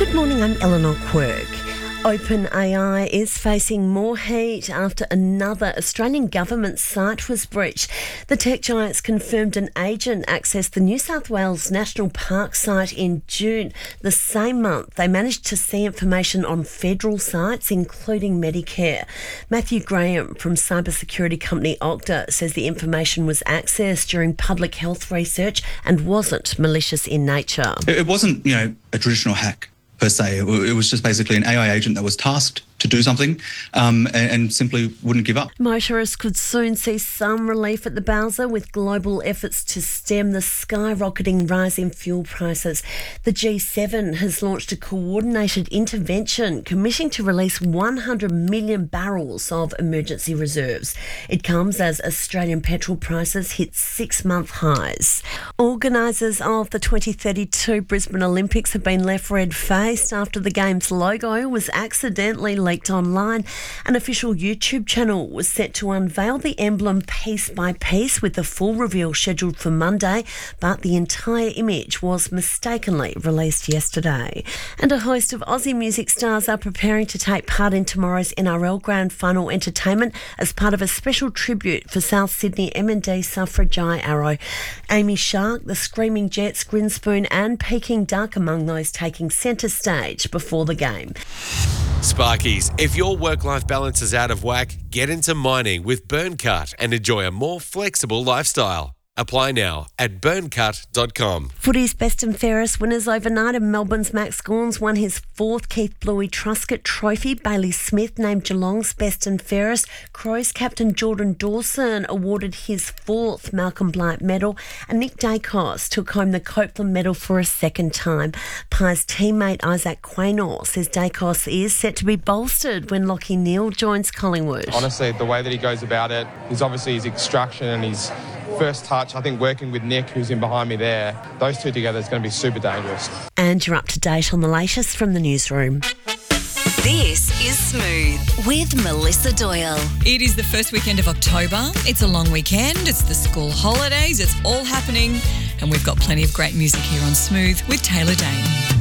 Good morning, I'm Eleanor Quirk. OpenAI is facing more heat after another Australian government site was breached. The tech giants confirmed an agent accessed the New South Wales National Park site in June. The same month, they managed to see information on federal sites, including Medicare. Matthew Graham from cybersecurity company Okta says the information was accessed during public health research and wasn't malicious in nature. It wasn't, a traditional hack per se. It was just basically an AI agent that was tasked to do something and simply wouldn't give up. Motorists could soon see some relief at the bowser with global efforts to stem the skyrocketing rise in fuel prices. The G7 has launched a coordinated intervention commissioning to release 100 million barrels of emergency reserves. It comes as Australian petrol prices hit 6-month highs. Organisers of the 2032 Brisbane Olympics have been left red-faced after the game's logo was accidentally leaked online. An official YouTube channel was set to unveil the emblem piece by piece with the full reveal scheduled for Monday, but the entire image was mistakenly released yesterday. And a host of Aussie music stars are preparing to take part in tomorrow's NRL Grand Final entertainment as part of a special tribute for South Sydney M&D suffrage Jai Arrow. Amy Shark, the Screaming Jets, Grinspoon and Peking Duck among those taking centre stage before the game. Sparkies, if your work-life balance is out of whack, get into mining with Burncut and enjoy a more flexible lifestyle. Apply now at burncut.com. Footy's best and fairest winners overnight, and Melbourne's Max Gawn's won his 4th Keith Bluey Truscott Trophy. Bailey Smith named Geelong's best and fairest. Crows captain Jordan Dawson awarded his 4th Malcolm Blight medal, and Nick Dacos took home the Copeland medal for a second time. Pies teammate Isaac Quaynor says Dacos is set to be bolstered when Lachie Neale joins Collingwood. Honestly, the way that he goes about it is obviously his extraction and his first touch. I think working with Nick, who's in behind me there, those two together is going to be super dangerous. And you're up to date on the latest from the newsroom. This is Smooth with Melissa Doyle. It is the first weekend of October. It's a long weekend. It's the school holidays. It's all happening. And we've got plenty of great music here on Smooth with Taylor Dane.